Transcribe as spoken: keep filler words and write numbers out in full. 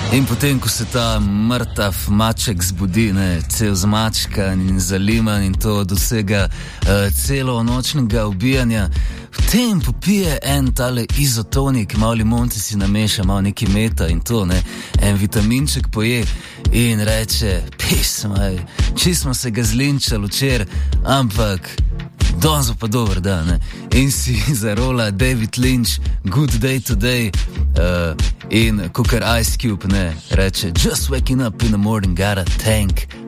In potem, ko se ta mrtav maček zbudi, ne, cel zmačkan in zaliman in to od vsega uh, celo nočnega ubijanja, potem popije en tale izotonik, malo limonci si nameša, malo neki meta in to, ne, en vitaminček poje in reče, pismaj, či smo se ga zlinčali včer, ampak danes pa dober dan, ne. In si zarola David Lynch, Good Day Today, uh, in kakor Ice Cube, ne, reče, just waking up in the morning, gotta thank